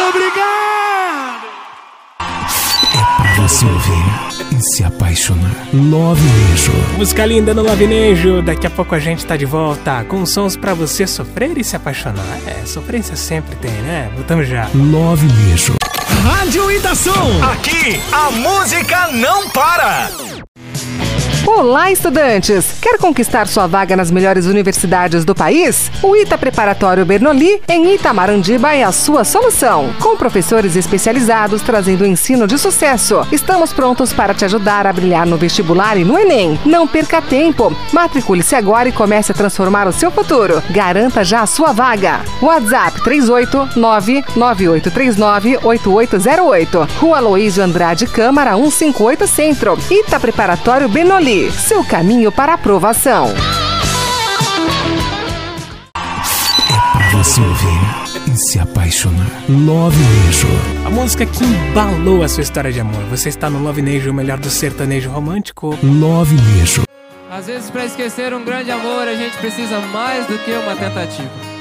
obrigado! É pra você ouvir e se apaixonar. Lovinejo. Música linda no Lovinejo. Daqui a pouco a gente tá de volta com sons pra você sofrer e se apaixonar. Sofrência sempre tem, né? Voltamos já. Lovinejo. Rádio Itação. Aqui a música não para. Olá, estudantes! Quer conquistar sua vaga nas melhores universidades do país? O ITA Preparatório Bernoulli, em Itamarandiba, é a sua solução. Com professores especializados trazendo ensino de sucesso. Estamos prontos para te ajudar a brilhar no vestibular e no Enem. Não perca tempo. Matricule-se agora e comece a transformar o seu futuro. Garanta já a sua vaga. WhatsApp 389-9839-8808. Rua Aloísio Andrade Câmara 158 Centro. ITA Preparatório Bernoulli. Seu caminho para aprovação. É pra você ouvir e se apaixonar. Lovinejo. A música que embalou a sua história de amor. Você está no Lovinejo, o melhor do sertanejo romântico. Lovinejo. Às vezes, para esquecer um grande amor, a gente precisa mais do que uma tentativa.